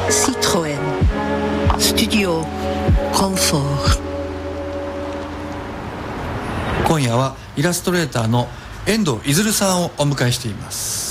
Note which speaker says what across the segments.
Speaker 1: Citroën Studio Confort。
Speaker 2: 今夜はイラストレーターの遠藤いずるさんをお迎えしています。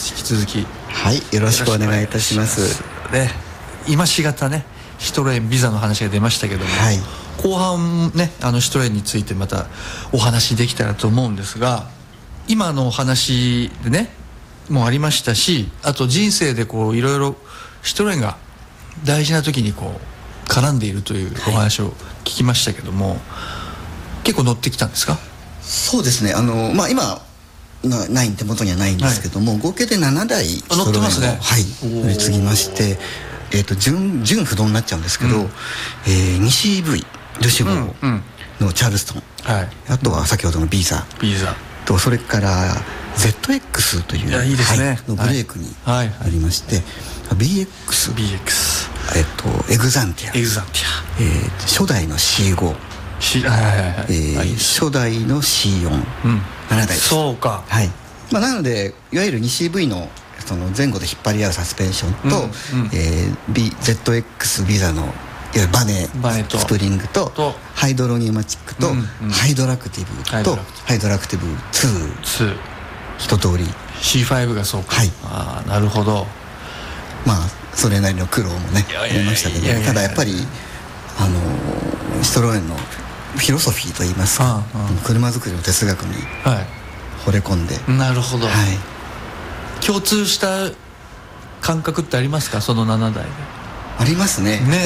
Speaker 2: 引き続き
Speaker 3: はい、よろしくお願いいたします。
Speaker 2: ね、今しがたねシトロエンビザの話が出ましたけども、はい、後半ねシトロエンについてまたお話できたらと思うんですが、今のお話でねもありましたし、あと人生でこういろいろシトロエンが大事な時にこう絡んでいるというお話を聞きましたけども、はい、結構乗ってきたんですか？
Speaker 3: そうですね、今ない手元にはないんですけども、はい、合計で7台シトロエンを、
Speaker 2: 乗ってますね、
Speaker 3: はい、乗り継ぎまして、純不動になっちゃうんですけど、西 EV ルシボーのチャールストン、はい、あとは先ほどのビーザと、それから ZX という、
Speaker 2: いいですね、
Speaker 3: はい、のブレークになりまして、BX、エグザンティア、初代の C5、初代の C4、7台です。
Speaker 2: そうか、
Speaker 3: はい、なのでいわゆる西 EV のその前後で引っ張り合うサスペンションと、ZX ビザのいわゆるバネスプリングとハイドロニウマチックとハイドラクティブとハイドラクティブ2一通り
Speaker 2: C5 がそうか、はい、なるほど。
Speaker 3: それなりの苦労もねありましたけど、ただやっぱりシトロエンのフィロソフィーといいますか、車作りの哲学に惚れ込んで、
Speaker 2: なるほど、はい、共通した感覚ってありますか？その7台で。
Speaker 3: ありますね。